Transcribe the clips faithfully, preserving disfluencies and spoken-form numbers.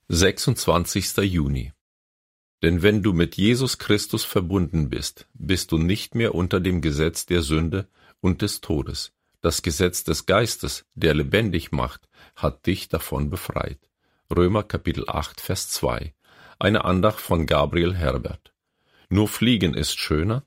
sechsundzwanzigster Juni. Denn wenn du mit Jesus Christus verbunden bist, bist du nicht mehr unter dem Gesetz der Sünde und des Todes. Das Gesetz des Geistes, der lebendig macht, hat dich davon befreit. Römer Kapitel acht, Vers zwei. Eine Andacht von Gabriel Herbert. Nur Fliegen ist schöner?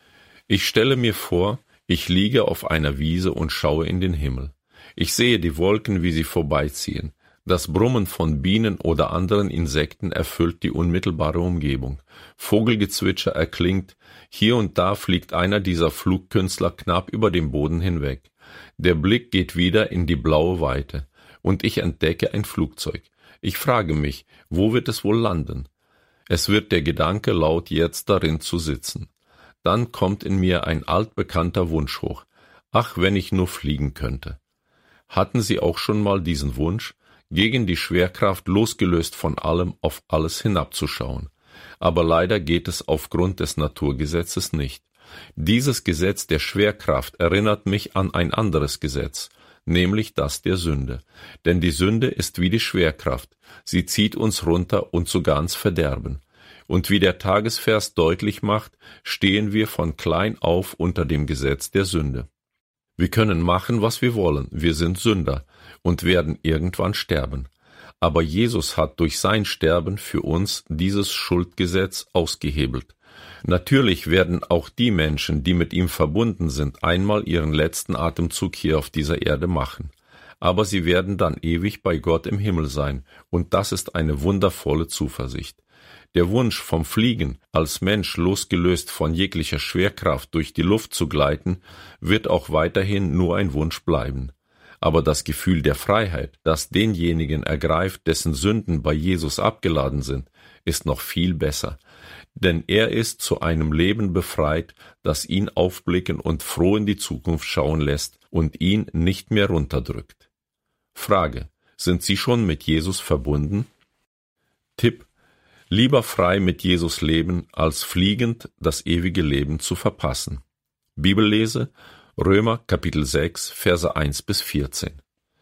Ich stelle mir vor, ich liege auf einer Wiese und schaue in den Himmel. Ich sehe die Wolken, wie sie vorbeiziehen. Das Brummen von Bienen oder anderen Insekten erfüllt die unmittelbare Umgebung. Vogelgezwitscher erklingt, hier und da fliegt einer dieser Flugkünstler knapp über den Boden hinweg. Der Blick geht wieder in die blaue Weite, und ich entdecke ein Flugzeug. Ich frage mich, wo wird es wohl landen? Es wird der Gedanke laut, jetzt darin zu sitzen. Dann kommt in mir ein altbekannter Wunsch hoch. Ach, wenn ich nur fliegen könnte. Hatten Sie auch schon mal diesen Wunsch, gegen die Schwerkraft losgelöst von allem auf alles hinabzuschauen? Aber leider geht es aufgrund des Naturgesetzes nicht. Dieses Gesetz der Schwerkraft erinnert mich an ein anderes Gesetz, nämlich das der Sünde. Denn die Sünde ist wie die Schwerkraft, sie zieht uns runter und sogar ins Verderben. Und wie der Tagesvers deutlich macht, stehen wir von klein auf unter dem Gesetz der Sünde. Wir können machen, was wir wollen, wir sind Sünder und werden irgendwann sterben. Aber Jesus hat durch sein Sterben für uns dieses Schuldgesetz ausgehebelt. Natürlich werden auch die Menschen, die mit ihm verbunden sind, einmal ihren letzten Atemzug hier auf dieser Erde machen. Aber sie werden dann ewig bei Gott im Himmel sein, und das ist eine wundervolle Zuversicht. Der Wunsch vom Fliegen, als Mensch losgelöst von jeglicher Schwerkraft durch die Luft zu gleiten, wird auch weiterhin nur ein Wunsch bleiben. Aber das Gefühl der Freiheit, das denjenigen ergreift, dessen Sünden bei Jesus abgeladen sind, ist noch viel besser. Denn er ist zu einem Leben befreit, das ihn aufblicken und froh in die Zukunft schauen lässt und ihn nicht mehr runterdrückt. Frage: Sind Sie schon mit Jesus verbunden? Tipp: Lieber frei mit Jesus leben, als fliegend das ewige Leben zu verpassen. Bibellese: Römer Kapitel sechs, Verse eins bis vierzehn.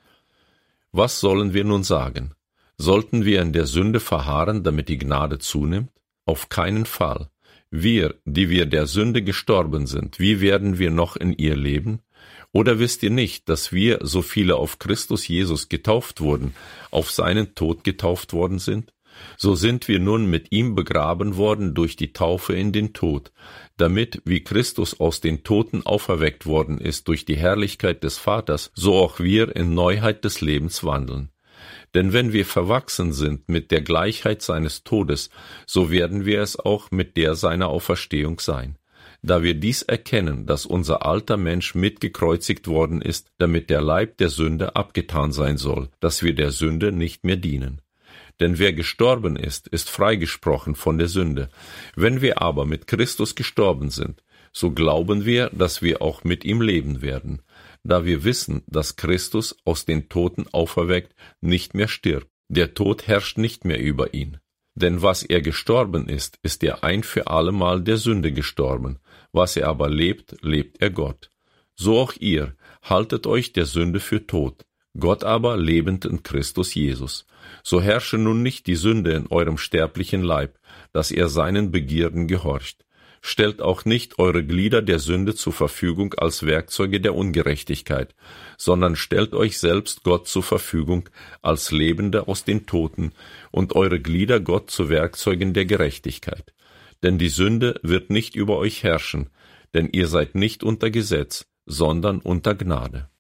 Was sollen wir nun sagen? Sollten wir in der Sünde verharren, damit die Gnade zunimmt? Auf keinen Fall. Wir, die wir der Sünde gestorben sind, wie werden wir noch in ihr leben? Oder wisst ihr nicht, dass wir, so viele auf Christus Jesus getauft wurden, auf seinen Tod getauft worden sind? So sind wir nun mit ihm begraben worden durch die Taufe in den Tod, damit, wie Christus aus den Toten auferweckt worden ist durch die Herrlichkeit des Vaters, so auch wir in Neuheit des Lebens wandeln. Denn wenn wir verwachsen sind mit der Gleichheit seines Todes, so werden wir es auch mit der seiner Auferstehung sein. Da wir dies erkennen, dass unser alter Mensch mitgekreuzigt worden ist, damit der Leib der Sünde abgetan sein soll, dass wir der Sünde nicht mehr dienen. Denn wer gestorben ist, ist freigesprochen von der Sünde. Wenn wir aber mit Christus gestorben sind, so glauben wir, dass wir auch mit ihm leben werden, da wir wissen, dass Christus aus den Toten auferweckt nicht mehr stirbt. Der Tod herrscht nicht mehr über ihn. Denn was er gestorben ist, ist er ein für allemal der Sünde gestorben. Was er aber lebt, lebt er Gott. So auch ihr, haltet euch der Sünde für tot, Gott aber lebend in Christus Jesus. So herrsche nun nicht die Sünde in eurem sterblichen Leib, dass ihr seinen Begierden gehorcht. Stellt auch nicht eure Glieder der Sünde zur Verfügung als Werkzeuge der Ungerechtigkeit, sondern stellt euch selbst Gott zur Verfügung als Lebende aus den Toten und eure Glieder Gott zu Werkzeugen der Gerechtigkeit. Denn die Sünde wird nicht über euch herrschen, denn ihr seid nicht unter Gesetz, sondern unter Gnade.